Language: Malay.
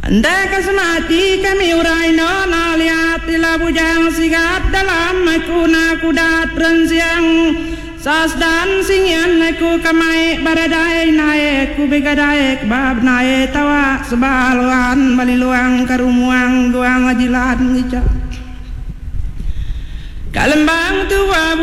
Andai kesemati kami urai nona lihat tila bujang sigat dalam aku kudat rensiang sas dan singyan aku kamai baradai naik ku begadai bab naik tawa sebaluan baliluang karumuang guang ajilan ngicak kalembang tua